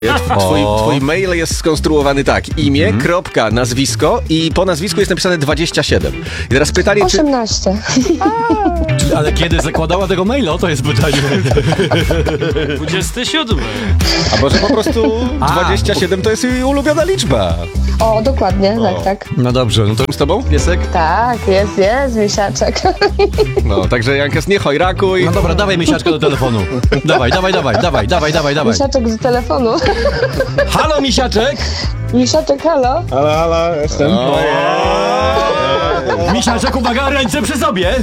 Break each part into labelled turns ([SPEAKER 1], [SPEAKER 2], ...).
[SPEAKER 1] Twój mail jest skonstruowany tak. Imię, kropka, nazwisko i po nazwisku jest napisane 27. I teraz pytanie,
[SPEAKER 2] 18.
[SPEAKER 3] Ale kiedy zakładała tego maila? To jest pytanie.
[SPEAKER 4] 27.
[SPEAKER 1] A może po prostu 27 to jest jej ulubiona liczba.
[SPEAKER 2] O, dokładnie, tak.
[SPEAKER 3] No dobrze, no to
[SPEAKER 1] Z tobą, piesek?
[SPEAKER 2] Tak, jest, misiaczek.
[SPEAKER 1] No, także Jankes, nie chojrakuj.
[SPEAKER 3] no dobra, dawaj miesiaczkę do telefonu. Dawaj.
[SPEAKER 2] Misiaczek z telefonu.
[SPEAKER 3] Halo, misiaczek!
[SPEAKER 2] Misiaczek, halo?
[SPEAKER 5] Halo, jestem.
[SPEAKER 3] Misiaczek, uwaga, ręce przy sobie!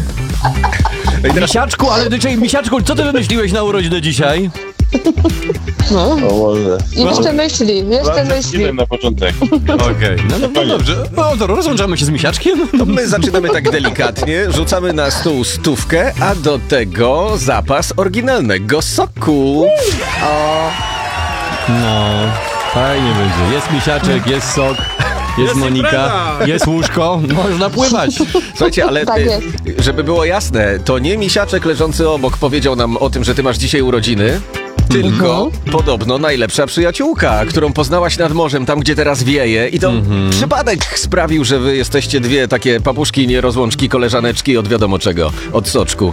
[SPEAKER 3] Misiaczku, co ty wymyśliłeś na urodziny dzisiaj?
[SPEAKER 5] O Boże.
[SPEAKER 2] Jeszcze myśli.
[SPEAKER 5] Na początek.
[SPEAKER 3] Okej, no dobrze. No to rozłączamy się z misiaczkiem.
[SPEAKER 1] To my zaczynamy tak delikatnie, rzucamy na stół 100, a do tego zapas oryginalnego soku.
[SPEAKER 3] No, fajnie będzie. Jest misiaczek, jest sok, jest Monika,
[SPEAKER 4] impreza.
[SPEAKER 3] jest łóżko, można pływać.
[SPEAKER 1] Słuchajcie, ale
[SPEAKER 2] Tak jest.
[SPEAKER 1] żeby było jasne, to nie misiaczek leżący obok powiedział nam o tym, że ty masz dzisiaj urodziny, tylko podobno najlepsza przyjaciółka, którą poznałaś nad morzem, tam gdzie teraz wieje i to przypadek sprawił, że wy jesteście dwie takie papuszki, nierozłączki, koleżaneczki od wiadomo czego, od soczku.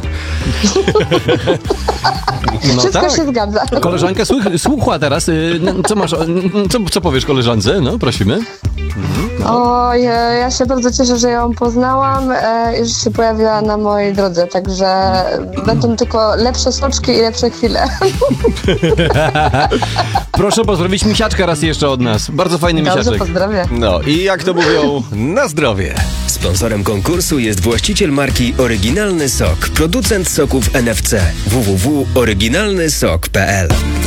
[SPEAKER 3] No
[SPEAKER 2] Wszystko się zgadza.
[SPEAKER 3] Koleżanka słucha teraz. Co masz? Co powiesz koleżance? No, prosimy.
[SPEAKER 2] O, ja się bardzo cieszę, że ją poznałam i że się pojawiła na mojej drodze, także będą tylko lepsze soczki i lepsze chwile.
[SPEAKER 3] Proszę pozdrowić misiaczka raz jeszcze od nas. Bardzo fajny
[SPEAKER 2] Dobrze,
[SPEAKER 3] misiaczek.
[SPEAKER 2] pozdrawiam.
[SPEAKER 1] No i jak to mówią, na zdrowie.
[SPEAKER 6] Sponsorem konkursu jest właściciel marki Oryginalny Sok, producent soków NFC. www.oryginalnysok.pl